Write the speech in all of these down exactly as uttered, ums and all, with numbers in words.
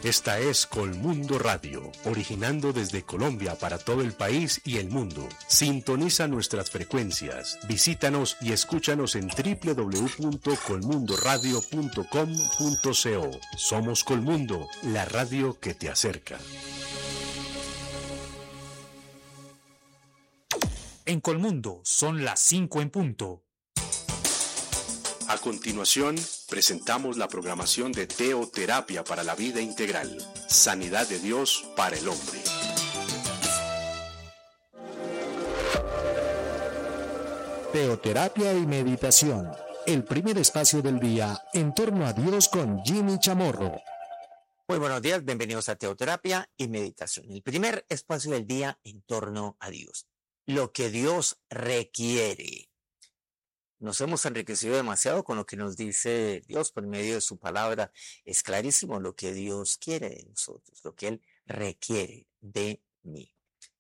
Esta es Colmundo Radio, originando desde Colombia para todo el país y el mundo. Sintoniza nuestras frecuencias, visítanos y escúchanos en doble u doble u doble u punto colmundo radio punto com punto co. Somos Colmundo, la radio que te acerca. En Colmundo son las cinco en punto. A continuación, presentamos la programación de Teoterapia para la Vida Integral. Sanidad de Dios para el hombre. Teoterapia y meditación. El primer espacio del día en torno a Dios con Jimmy Chamorro. Muy buenos días, bienvenidos a Teoterapia y meditación. El primer espacio del día en torno a Dios. Lo que Dios requiere. Nos hemos enriquecido demasiado con lo que nos dice Dios por medio de su palabra. Es clarísimo lo que Dios quiere de nosotros, lo que Él requiere de mí.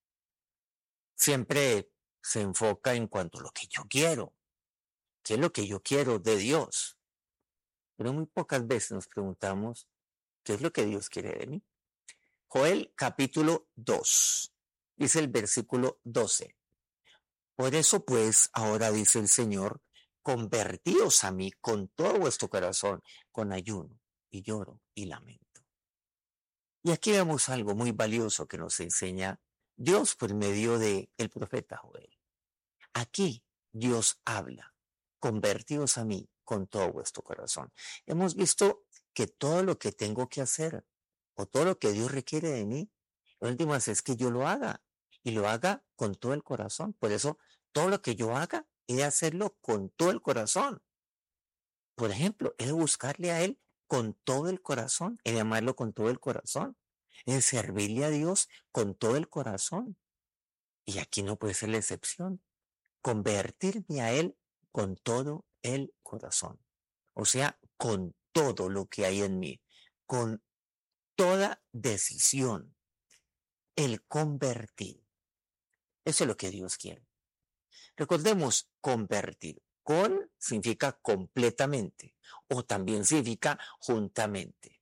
Siempre se enfoca en cuanto a lo que yo quiero. ¿Qué es lo que yo quiero de Dios? Pero muy pocas veces nos preguntamos, ¿qué es lo que Dios quiere de mí? Joel capítulo dos, dice el versículo doce. Por eso pues, ahora dice el Señor, convertíos a mí con todo vuestro corazón, con ayuno y lloro y lamento. Y aquí vemos algo muy valioso que nos enseña Dios por medio del profeta Joel. Aquí Dios habla, convertíos a mí con todo vuestro corazón. Hemos visto que todo lo que tengo que hacer o todo lo que Dios requiere de mí, lo último es que yo lo haga y lo haga con todo el corazón. Por eso todo lo que yo haga he de hacerlo con todo el corazón. Por ejemplo, he de buscarle a Él con todo el corazón, he de amarlo con todo el corazón, he de servirle a Dios con todo el corazón. Y aquí no puede ser la excepción. Convertirme a Él con todo el corazón. O sea, con todo lo que hay en mí, con toda decisión. El convertir. Eso es lo que Dios quiere. Recordemos, convertir. Con significa completamente o también significa juntamente.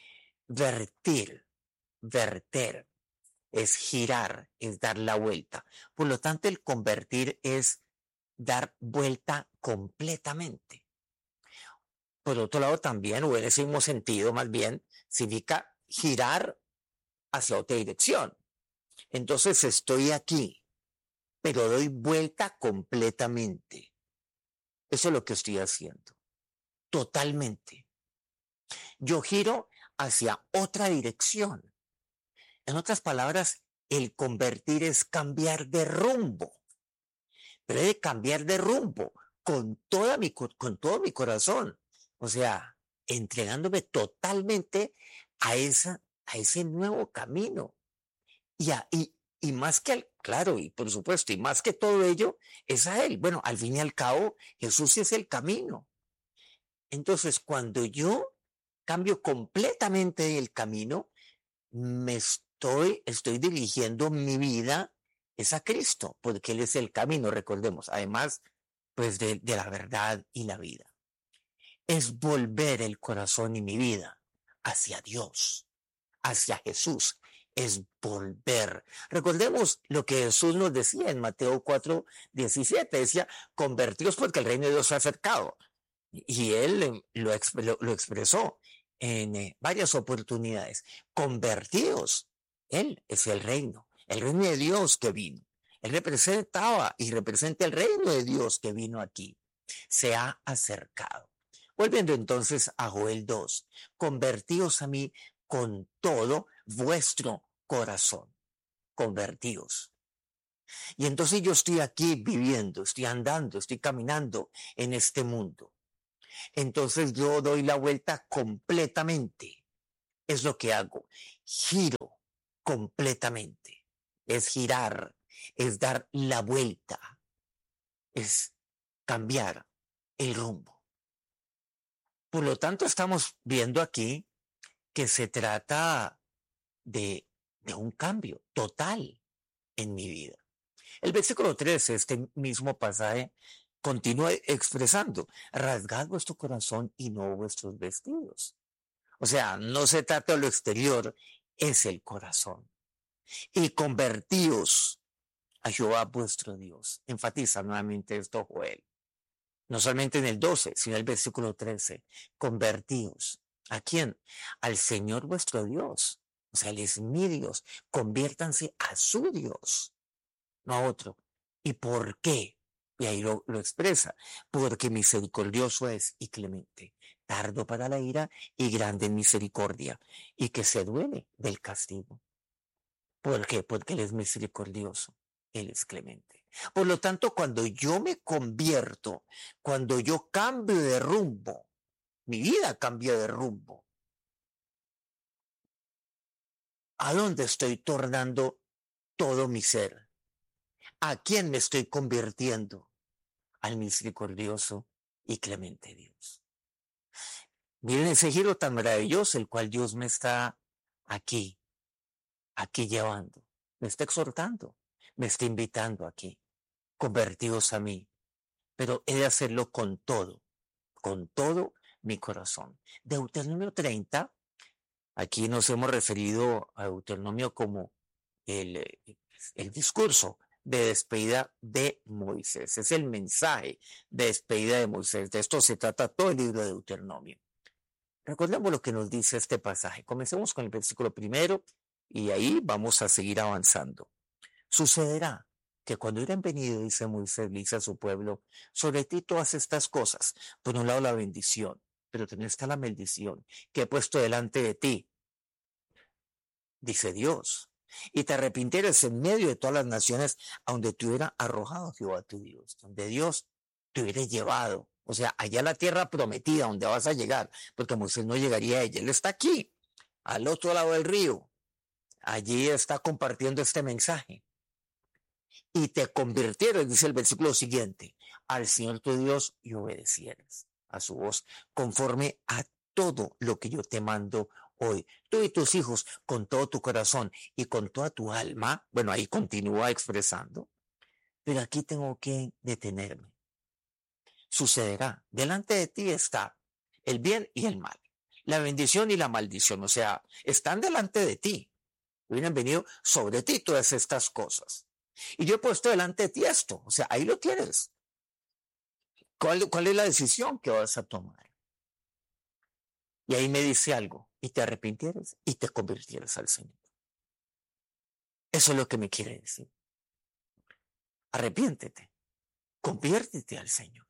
Vertir, verter, es girar, es dar la vuelta. Por lo tanto, el convertir es dar vuelta completamente. Por otro lado, también, o en ese mismo sentido, más bien, significa girar hacia otra dirección. Entonces, estoy aquí, pero doy vuelta completamente. Eso es lo que estoy haciendo. Totalmente. Yo giro hacia otra dirección. En otras palabras, el convertir es cambiar de rumbo. Pero he de cambiar de rumbo con, toda mi, con todo mi corazón. O sea, entregándome totalmente a, esa, a ese nuevo camino. Y, a, y, y más que al, claro, y por supuesto, y más que todo ello, es a Él. Bueno, al fin y al cabo, Jesús es el camino. Entonces, cuando yo cambio completamente el camino, me estoy, estoy dirigiendo mi vida es a Cristo, porque Él es el camino, recordemos, además, pues de, de la verdad y la vida. Es volver el corazón y mi vida hacia Dios, hacia Jesús. Es volver. Recordemos lo que Jesús nos decía en Mateo cuatro diecisiete, decía, convertíos porque el reino de Dios se ha acercado. Y Él lo, lo, lo expresó en eh, varias oportunidades. Convertíos. Él es el reino, el reino de Dios que vino. Él representaba y representa el reino de Dios que vino aquí. Se ha acercado. Volviendo entonces a Joel dos, convertíos a mí con todo vuestro corazón. Convertíos. Y entonces yo estoy aquí viviendo, estoy andando, estoy caminando en este mundo. Entonces yo doy la vuelta completamente. Es lo que hago. Giro completamente. Es girar, es dar la vuelta, es cambiar el rumbo. Por lo tanto, estamos viendo aquí que se trata de, de un cambio total en mi vida. El versículo trece, este mismo pasaje, continúa expresando, rasgad vuestro corazón y no vuestros vestidos. O sea, no se trata de lo exterior, es el corazón. Y convertíos a Jehová vuestro Dios. Enfatiza nuevamente esto Joel. No solamente en el doce, sino en el versículo trece. Convertíos. ¿A quién? Al Señor vuestro Dios. O sea, Él es mi Dios. Conviértanse a su Dios, no a otro. ¿Y por qué? Y ahí lo, lo expresa. Porque misericordioso es y clemente, tardo para la ira y grande en misericordia, y que se duele del castigo. ¿Por qué? Porque Él es misericordioso, Él es clemente. Por lo tanto, cuando yo me convierto, cuando yo cambio de rumbo, mi vida cambia de rumbo, ¿a dónde estoy tornando todo mi ser? ¿A quién me estoy convirtiendo? Al misericordioso y clemente Dios. Miren ese giro tan maravilloso, el cual Dios me está aquí, aquí llevando, me está exhortando, me está invitando aquí. Convertidos a mí, pero he de hacerlo con todo, con todo mi corazón. Deuteronomio treinta, aquí nos hemos referido a Deuteronomio como el, el discurso de despedida de Moisés, es el mensaje de despedida de Moisés. De esto se trata todo el libro de Deuteronomio. Recordemos lo que nos dice este pasaje. Comencemos con el versículo primero y ahí vamos a seguir avanzando. Sucederá que cuando hubieran venido, dice Moisés, dice a su pueblo, sobre ti todas estas cosas, por un lado la bendición, pero también está la maldición que he puesto delante de ti, dice Dios, y te arrepintieres en medio de todas las naciones a donde te hubiera arrojado Jehová tu Dios, donde Dios te hubiera llevado, o sea, allá la tierra prometida donde vas a llegar, porque Moisés no llegaría a ella, él está aquí, al otro lado del río, allí está compartiendo este mensaje. Y te convirtieron, dice el versículo siguiente, al Señor tu Dios y obedecieras a su voz conforme a todo lo que yo te mando hoy. Tú y tus hijos con todo tu corazón y con toda tu alma. Bueno, ahí continúa expresando, pero aquí tengo que detenerme. Sucederá, delante de ti está el bien y el mal, la bendición y la maldición, o sea, están delante de ti. Hubieran venido sobre ti todas estas cosas. Y yo he puesto delante de ti esto, o sea, ahí lo tienes. ¿Cuál, cuál es la decisión que vas a tomar? Y ahí me dice algo, y te arrepintieres y te convirtieres al Señor. Eso es lo que me quiere decir. Arrepiéntete, conviértete al Señor.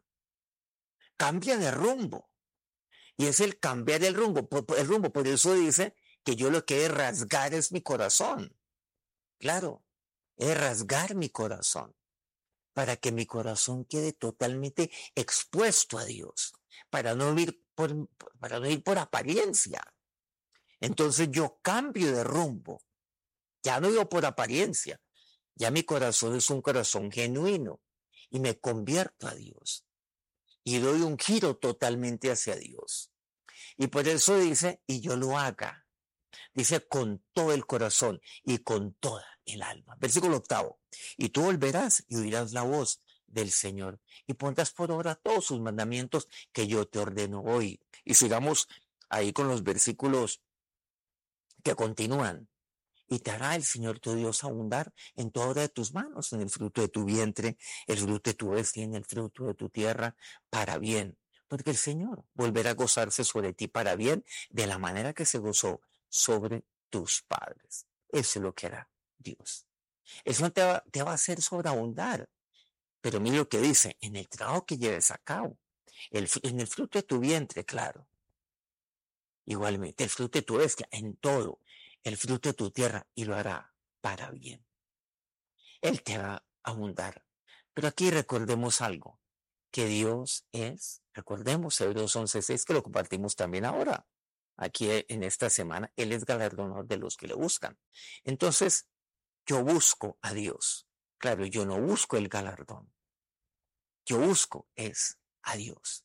Cambia de rumbo. Y es el cambiar el rumbo, el rumbo, por eso dice que yo lo que he de rasgar es mi corazón. Claro. Es rasgar mi corazón para que mi corazón quede totalmente expuesto a Dios, para no ir por, para no ir por apariencia. Entonces yo cambio de rumbo, ya no vivo por apariencia, ya mi corazón es un corazón genuino y me convierto a Dios y doy un giro totalmente hacia Dios. Y por eso dice, y yo lo haga. Dice con todo el corazón y con toda el alma. Versículo octavo. Y tú volverás y oirás la voz del Señor y pondrás por obra todos sus mandamientos que yo te ordeno hoy. Y sigamos ahí con los versículos que continúan. Y te hará el Señor tu Dios abundar en toda obra de tus manos, en el fruto de tu vientre, el fruto de tu bestia, en el fruto de tu tierra, para bien. Porque el Señor volverá a gozarse sobre ti para bien, de la manera que se gozó sobre tus padres. Eso es lo que hará Dios. Eso te va, te va a hacer sobreabundar. Pero mira lo que dice, en el trabajo que lleves a cabo, el, en el fruto de tu vientre, claro. Igualmente, el fruto de tu bestia, en todo, el fruto de tu tierra, y lo hará para bien. Él te va a abundar. Pero aquí recordemos algo, que Dios es, recordemos Hebreos once seis, que lo compartimos también ahora. Aquí en esta semana, Él es galardonador de los que le buscan. Entonces, yo busco a Dios. Claro, yo no busco el galardón. Yo busco es a Dios.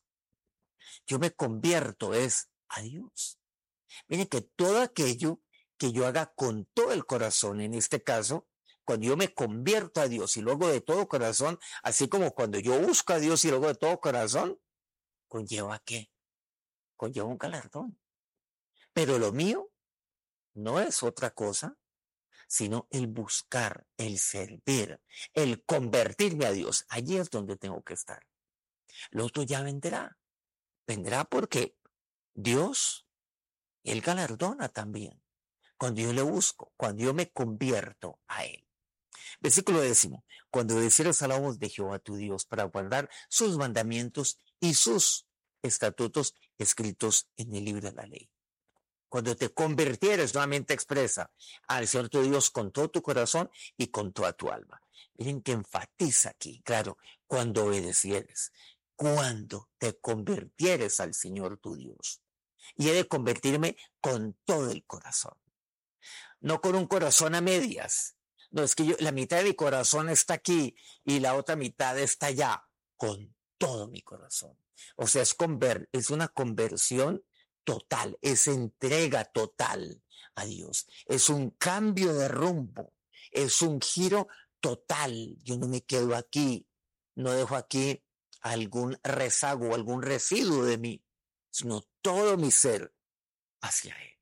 Yo me convierto es a Dios. Miren que todo aquello que yo haga con todo el corazón, en este caso, cuando yo me convierto a Dios y luego de todo corazón, así como cuando yo busco a Dios y luego de todo corazón, ¿conlleva qué? Conlleva un galardón. Pero lo mío no es otra cosa, sino el buscar, el servir, el convertirme a Dios. Allí es donde tengo que estar. Lo otro ya vendrá. Vendrá porque Dios, Él galardona también. Cuando yo le busco, cuando yo me convierto a Él. Versículo décimo. Cuando obedecieres a la voz de Jehová tu Dios para guardar sus mandamientos y sus estatutos escritos en el libro de la ley. Cuando te convirtieres, nuevamente expresa, al Señor tu Dios con todo tu corazón y con toda tu alma. Miren que enfatiza aquí, claro, cuando obedecieres, cuando te convirtieres al Señor tu Dios. Y he de convertirme con todo el corazón, no con un corazón a medias. No, es que yo, la mitad de mi corazón está aquí y la otra mitad está allá, con todo mi corazón. O sea, es, conver, es una conversión total, es entrega total a Dios, es un cambio de rumbo, es un giro total. Yo no me quedo aquí, no dejo aquí algún rezago, algún residuo de mí, sino todo mi ser hacia Él.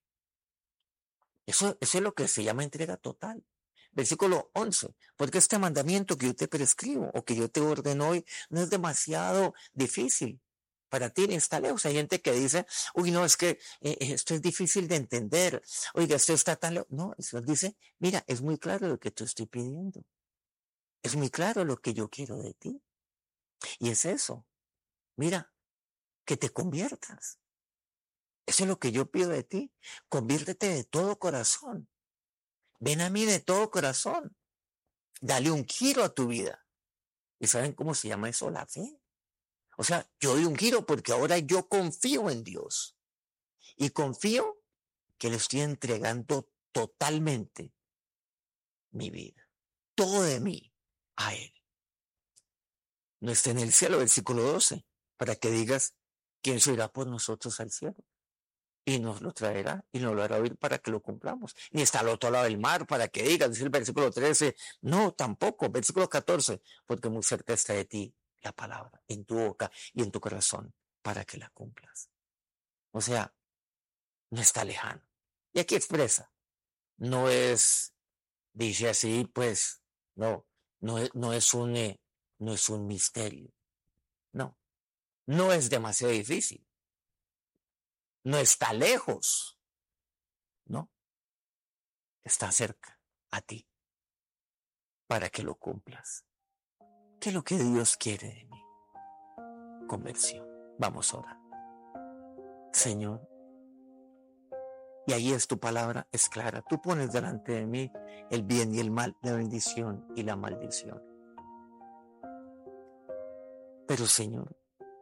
Eso, eso es lo que se llama entrega total. Versículo once, porque este mandamiento que yo te prescribo o que yo te ordeno hoy no es demasiado difícil para ti ni está lejos. Hay gente que dice, uy, no, es que eh, esto es difícil de entender, oiga, esto está tan lejos. No, el Señor dice, mira, es muy claro lo que te estoy pidiendo, es muy claro lo que yo quiero de ti, y es eso, mira, que te conviertas. Eso es lo que yo pido de ti, conviértete de todo corazón. Ven a mí de todo corazón. Dale un giro a tu vida. ¿Y saben cómo se llama eso? La fe. O sea, yo doy un giro porque ahora yo confío en Dios. Y confío que le estoy entregando totalmente mi vida. Todo de mí a Él. No está en el cielo, versículo doce. Para que digas, ¿quién subirá por nosotros al cielo? Y nos lo traerá y nos lo hará oír para que lo cumplamos. Ni está al otro lado del mar para que digas, dice el versículo trece, no, tampoco, versículo catorce, porque muy cerca está de ti la palabra, en tu boca y en tu corazón, para que la cumplas. O sea, no está lejano. Y aquí expresa, no es, dice así, pues, no, no es, no es un, eh, no es un misterio. No, no es demasiado difícil. No está lejos, no, está cerca a ti para que lo cumplas. ¿Qué es lo que Dios quiere de mí? Conversión. Vamos a orar. Señor, y ahí es tu palabra, es clara. Tú pones delante de mí el bien y el mal, la bendición y la maldición. Pero Señor,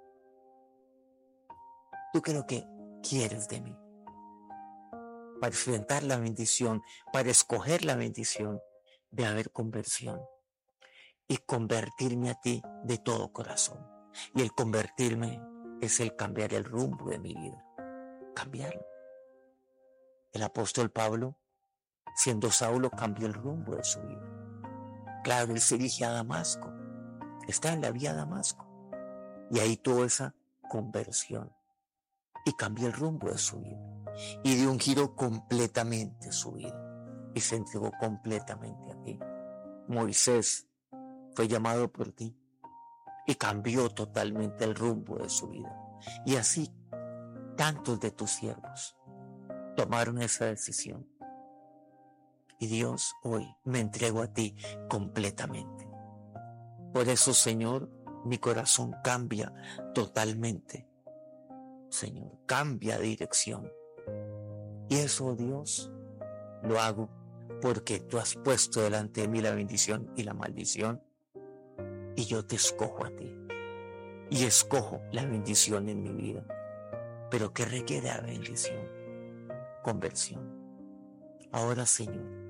¿tú qué es lo que quieres de mí? Para enfrentar la bendición, para escoger la bendición de haber conversión y convertirme a ti de todo corazón. Y el convertirme es el cambiar el rumbo de mi vida, cambiarlo. El apóstol Pablo, siendo Saulo, cambió el rumbo de su vida. Claro, él se dirige a Damasco, está en la vía a Damasco, y ahí tuvo esa conversión y cambió el rumbo de su vida. Y dio un giro completamente a su vida y se entregó completamente a ti. Moisés fue llamado por ti y cambió totalmente el rumbo de su vida. Y así tantos de tus siervos tomaron esa decisión. Y Dios, hoy me entrego a ti completamente. Por eso, Señor, mi corazón cambia totalmente. Señor, cambia de dirección. Y eso, Dios, lo hago porque tú has puesto delante de mí la bendición y la maldición. Y yo te escojo a ti. Y escojo la bendición en mi vida. Pero ¿qué requiere la bendición? Conversión. Ahora, Señor,